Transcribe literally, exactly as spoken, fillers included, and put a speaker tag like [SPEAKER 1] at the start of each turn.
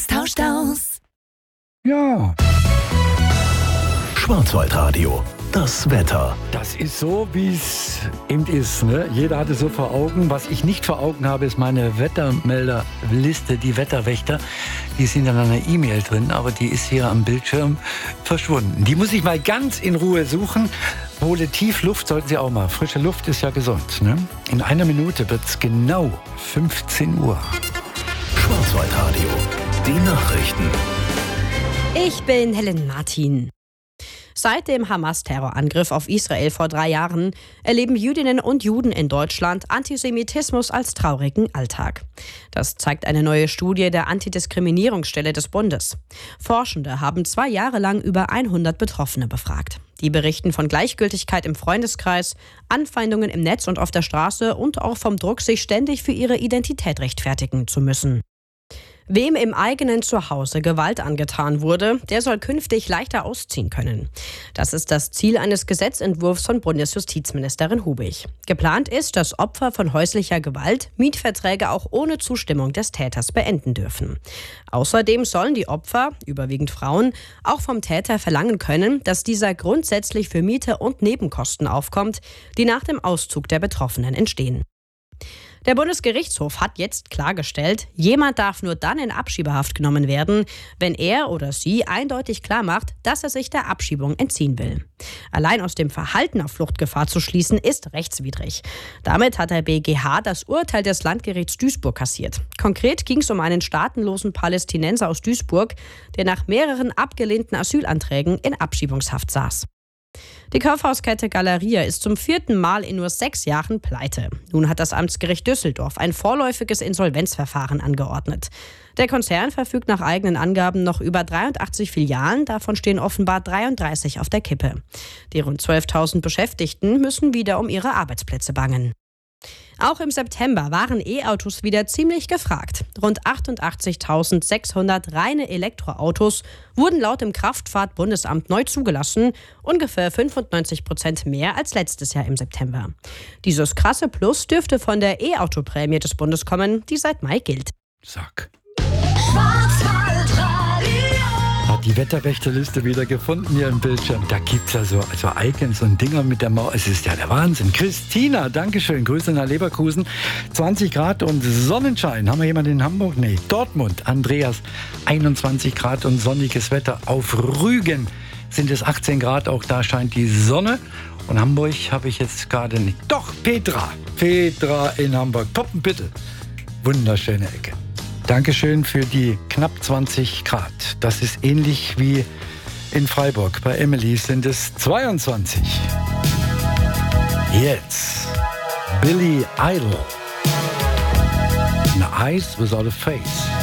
[SPEAKER 1] tauscht aus.
[SPEAKER 2] Ja.
[SPEAKER 3] Schwarzwaldradio, das Wetter.
[SPEAKER 2] Das ist so, wie es eben ist. Ne? Jeder hat es so vor Augen. Was ich nicht vor Augen habe, ist meine Wettermelderliste, die Wetterwächter. Die sind in einer E-Mail drin, aber die ist hier am Bildschirm verschwunden. Die muss ich mal ganz in Ruhe suchen. Hole tief Luft, sollten Sie auch mal. Frische Luft ist ja gesund. Ne? In einer Minute wird es genau fünfzehn Uhr.
[SPEAKER 3] Schwarzwaldradio, die Nachrichten.
[SPEAKER 4] Ich bin Helen Martin. Seit dem Hamas-Terrorangriff auf Israel vor drei Jahren erleben Jüdinnen und Juden in Deutschland Antisemitismus als traurigen Alltag. Das zeigt eine neue Studie der Antidiskriminierungsstelle des Bundes. Forschende haben zwei Jahre lang über hundert Betroffene befragt. Die berichten von Gleichgültigkeit im Freundeskreis, Anfeindungen im Netz und auf der Straße und auch vom Druck, sich ständig für ihre Identität rechtfertigen zu müssen. Wem im eigenen Zuhause Gewalt angetan wurde, der soll künftig leichter ausziehen können. Das ist das Ziel eines Gesetzentwurfs von Bundesjustizministerin Hubig. Geplant ist, dass Opfer von häuslicher Gewalt Mietverträge auch ohne Zustimmung des Täters beenden dürfen. Außerdem sollen die Opfer, überwiegend Frauen, auch vom Täter verlangen können, dass dieser grundsätzlich für Miete und Nebenkosten aufkommt, die nach dem Auszug der Betroffenen entstehen. Der Bundesgerichtshof hat jetzt klargestellt, jemand darf nur dann in Abschiebehaft genommen werden, wenn er oder sie eindeutig klarmacht, dass er sich der Abschiebung entziehen will. Allein aus dem Verhalten auf Fluchtgefahr zu schließen, ist rechtswidrig. Damit hat der B G H das Urteil des Landgerichts Duisburg kassiert. Konkret ging es um einen staatenlosen Palästinenser aus Duisburg, der nach mehreren abgelehnten Asylanträgen in Abschiebungshaft saß. Die Kaufhauskette Galeria ist zum vierten Mal in nur sechs Jahren pleite. Nun hat das Amtsgericht Düsseldorf ein vorläufiges Insolvenzverfahren angeordnet. Der Konzern verfügt nach eigenen Angaben noch über dreiundachtzig Filialen, davon stehen offenbar dreiunddreißig auf der Kippe. Die rund zwölftausend Beschäftigten müssen wieder um ihre Arbeitsplätze bangen. Auch im September waren E-Autos wieder ziemlich gefragt. Rund achtundachtzigtausendsechshundert reine Elektroautos wurden laut dem Kraftfahrt-Bundesamt neu zugelassen, ungefähr fünfundneunzig Prozent mehr als letztes Jahr im September. Dieses krasse Plus dürfte von der E-Auto-Prämie des Bundes kommen, die seit Mai gilt.
[SPEAKER 2] Zack. Hat die Wetterwächterliste wieder gefunden hier im Bildschirm. Da gibt es ja so also Icons und Dinger mit der Maus. Es ist ja der Wahnsinn. Christina, Dankeschön. Grüße nach Leverkusen. zwanzig Grad und Sonnenschein. Haben wir jemanden in Hamburg? Nee, Dortmund. Andreas, einundzwanzig Grad und sonniges Wetter. Auf Rügen sind es achtzehn Grad. Auch da scheint die Sonne. Und Hamburg habe ich jetzt gerade nicht. Doch, Petra. Petra in Hamburg. Poppenbüttel. Wunderschöne Ecke. Dankeschön für die knapp zwanzig Grad. Das ist ähnlich wie in Freiburg. Bei Emily sind es zweiundzwanzig. Jetzt Billy Idol. An Eyes Without a Face.